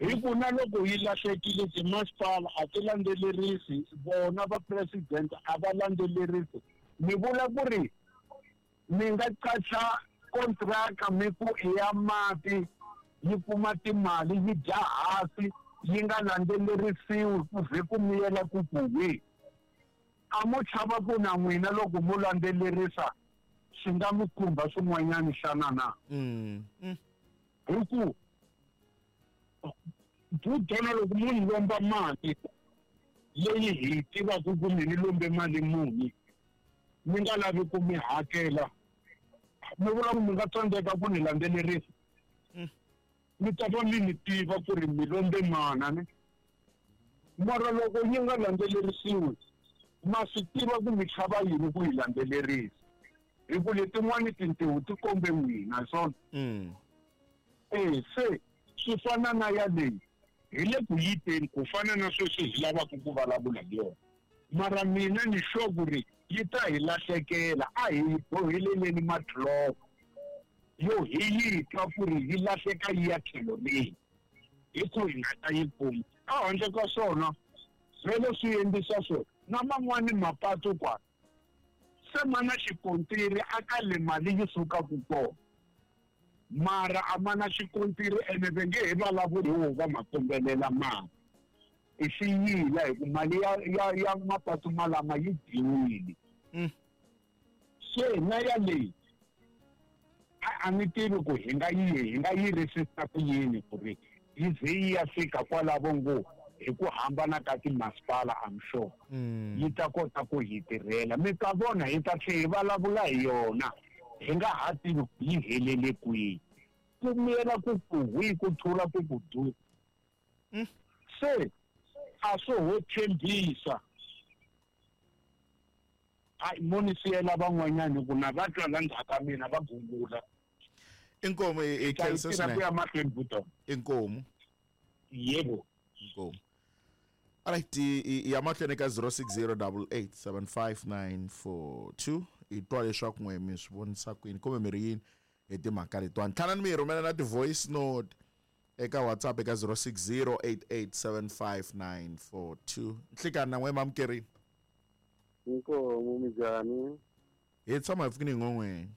hi ku na loko yi lahlekile timasipala a ti landzelerisi vona va president a va landzelerisi mi vula ku ri mi nga qacha kontraka mi ku i ya mati yi kuma timali yi dya hansi yi nga landzelerisiwi ku vhe ku miyela ku kuhi a mo chava ku na n'wina loko mo landzelerisa swi nga mi khumba swin'wanyana xana na hi ku dona loko munhu lomba mali leyi hi tivaka ku mi ni lombe mali muni mi nga lavi ku mi hakela mi vula ku mi nga tsandzeka ku ni landzelerisa mi ta va mi tiva ku ri mi lombe mana ne mara loko yi nga landzelerisiwi ma swi tiva ku mi chava yini ku yi landzelerisa hi ku letin'wani tintiho ti kombe n'wina swona se swi fana na ya leyi hi le ku yiteni ku fana na sweswi hi lavaka ku vulavula hi yona mara mina ni sure ku ri yi ta hi lahlekela a hi boheleleni madloko yo hi yi twa ku ri yi lahleka yi ya tlhelo leyi hi ku hi nga ta yi kuma a handle ka swona vele swi endlisa swona na man'wani mapatu kwa se mana xikontiri a ka le mali yi sukaku kona mara a mana xikontiri ene ve nge he vulavuli hi wo va ma kombelela mali i xiyila hi ku mali ya mapatu malama yi dyiwile se na ya leyi a ni tivi ku hi nga yi resista ku yini ku ri yi ze yi ya fika kwalavo ngo hi ku hambana ka timasipala I'm sure yi ta kota ku hi tirhela mi ta vona hi ta tlhe hi vulavula hi yona hi nga ha tivi ku yi helele kwihi ku miyela ku kuhi ku thula ku ku du se a swo ho tshembisa hayi moni siyela van'wanyani ku na va twa la ndzhaka mina va gungula inkomo inkomo yebo inkomo alright ya mahlweni ka 0608875942 itwa leswaku n'we mi swi vonisa kwini kumbe mi ri yini hi timhaka letiwani tlhanani mi rhumela na ti-voice note eka WhatsApp eka 0608875942 nhlikani na n'we mamukerini inkomo minjhani hi tshama hi fikini hi ng'ong'weni